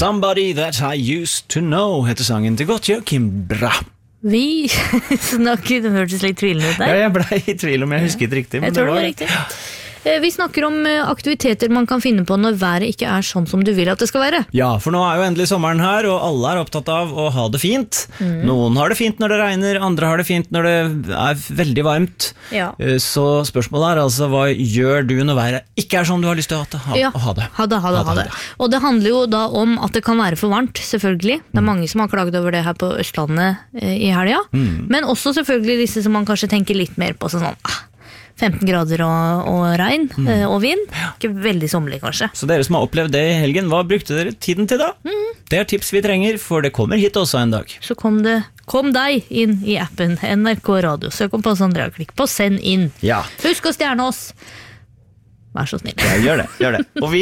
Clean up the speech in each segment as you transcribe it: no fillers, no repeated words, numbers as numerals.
Somebody That I Used To Know heter sangen til godt Kimbra. Vi snakker, det hørtes litt tvilende ut der. Ja, jeg ble I tvil om jeg husket riktig, men jeg tror det var riktig. Vi snakker om aktiviteter man kan finne på når været ikke sånn som du vil at det skal være. Ja, for nå jo endelig sommeren her, og alle opptatt av å ha det fint. Noen har det fint når det regner, andre har det fint når det veldig varmt. Ja. Så spørsmålet altså, hva gjør du når været ikke sånn du har lyst til å ha det? Ha det. Og det handler jo da om at det kan være for varmt, selvfølgelig. Det mange som har klaget over det her på Østlandet I helga. Men også selvfølgelig disse som man kanskje tenker litt mer på sånn 15 grader og regn og vind. Ikke veldig sommerlig kanskje. Så dere som har opplevd det I helgen, hva brukte dere tiden til da? Det tips vi trenger, for det kommer hit også en dag. Så kom deg inn I appen NRK Radio. Søk om Pass Andrea, klikk på send inn. Ja. Husk å stjerne oss. Vær så snill. Ja, gjør det. Og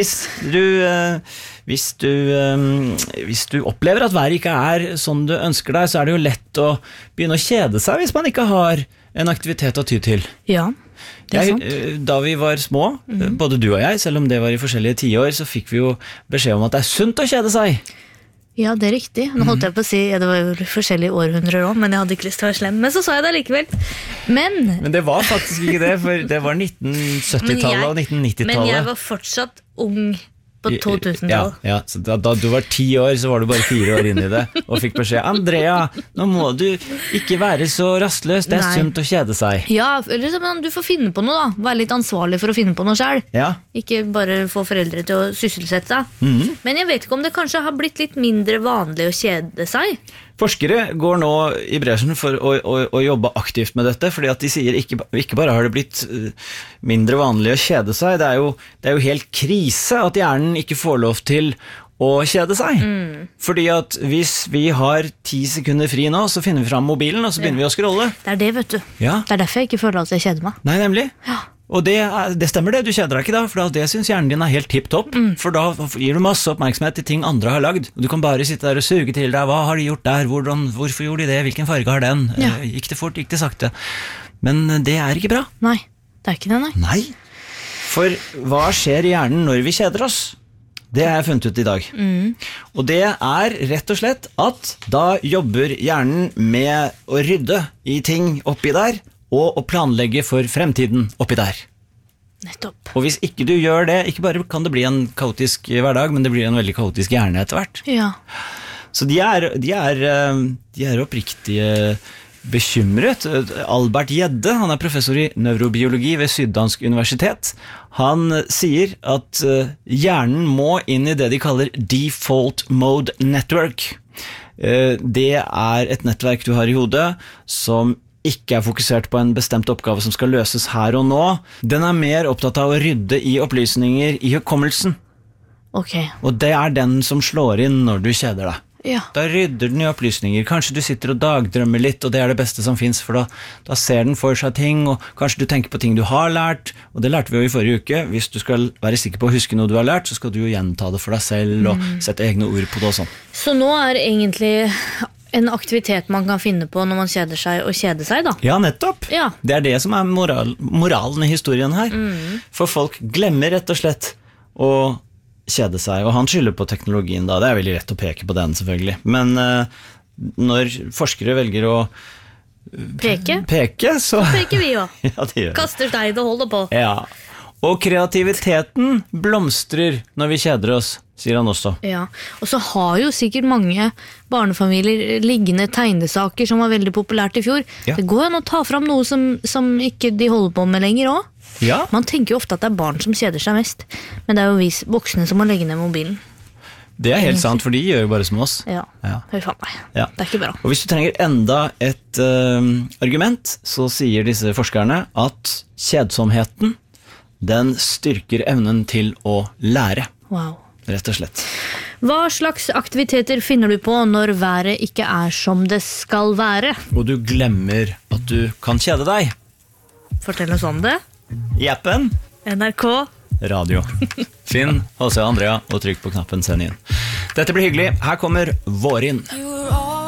hvis du opplever at været ikke sånn du ønsker deg, så det jo lett å begynne å kjede seg hvis man ikke har en aktivitet å ty til. Ja. Da vi var små, både du og jeg, selv om det var I forskjellige tiår, så fikk vi jo beskjed om at det sunt å kjede seg. Ja, det riktig. Nå holdt jeg på å si, det var jo forskjellige århundrer også, men jeg hadde ikke lyst til å være slem. Men så sa jeg det likevel. Men det var faktisk ikke det, for det var 1970-tallet og 1990-tallet. Men jeg var fortsatt ung på 2000-tallet. Ja, så da du var 10 år, så var du bare 4 år inn I det, og fikk beskjed, Andrea, nå må du ikke være så rastløs, det sunt å kjede seg. Ja, eller du får finne på noe da, være litt ansvarlig for å finne på noe selv. Ja. Ikke bare få foreldre til å sysselsette seg. Men jeg vet ikke om det kanskje har blitt litt mindre vanlig å kjede seg. Forskere går nå I bresjen for å jobbe aktivt med dette, fordi at de sier ikke bare har det blitt mindre vanlig å kjede seg, det er jo helt krise at hjernen ikke får lov til å kjede seg. Fordi at hvis vi har 10 sekunder fri nå, så finner vi fram mobilen, og så begynner vi å scrolle. Det det, vet du. Ja. Det derfor jeg ikke føler at jeg kjeder meg. Nei, nemlig. Ja. Og det stemmer det, du kjeder deg ikke da, for det synes hjernen din helt tipp-topp, for da gir du masse oppmerksomhet til ting andre har lagd, og du kan bare sitte der og suge til deg, hva har de gjort der, hvorfor gjorde de det, hvilken farge har den, gikk det fort, gikk det sakte, men det ikke bra. Nei, det ikke det, nei. Nei, for hva skjer I hjernen når vi kjeder oss? Det har jeg funnet ut I dag. Og det rett og slett at da jobber hjernen med å rydde I ting oppi der, og å planlegge for fremtiden oppi der. Nettopp. Og hvis ikke du gjør det, ikke bare kan det bli en kaotisk hverdag, men det blir en veldig kaotisk hjerne etter hvert. Ja. Så de oppriktige bekymret. Albert Gjedde, han professor I neurobiologi ved Syddansk universitet. Han sier at hjernen må inn I det de kaller default mode network. Det et nettverk du har I hodet som ikke fokusert på en bestemt oppgave som skal løses her og nå. Den mer opptatt av å rydde I opplysninger I hukommelsen. Ok. Og det den som slår inn når du kjeder deg. Ja. Da rydder den I opplysninger. Kanskje du sitter og dagdrømmer litt, og det det beste som finnes, for da ser den for seg ting, og kanskje du tenker på ting du har lært, og det lærte vi jo I forrige uke. Hvis du skal være sikker på å huske noe du har lært, så skal du jo gjenta det for deg selv, og sette egne ord på det og sånn. Så nå egentlig en aktivitet man kan finne på når man kjeder seg og kjede seg da. Ja, nettopp. Ja. Det det som moralen I historien her. For folk glemmer rett og slett å kjede seg, og han skylder på teknologien da. Det veldig rett å peke på den selvfølgelig. Men når forskere velger å peke så peker vi jo. Ja, det gjør vi. Kaster stein og holder på. Ja. Og kreativiteten blomstrer når vi kjeder oss, sier han også. Ja, og så har jo sikkert mange barnefamilier liggende tegnesaker som var veldig populært I fjor. Ja. Det går an å ta fram noe som ikke de holder på med lenger også. Ja. Man tenker jo ofte at det barn som kjeder seg mest, men det jo vi voksne som må legge ned mobilen. Det helt sant, for de gjør jo bare som oss. Ja, hør faen meg. Ja. Det ikke bra. Og hvis du trenger enda et argument, så sier disse forskerne at kjedsomheten, den styrker evnen til å lære. Wow. Rett og slett. Hva slags aktiviteter finner du på når været ikke som det skal være? Og du glemmer at du kan kjede deg. Fortell oss om det. I appen NRK Radio. Finn H.C. Andrea og trykk på knappen send inn. Dette blir hyggelig. Her kommer Vårin.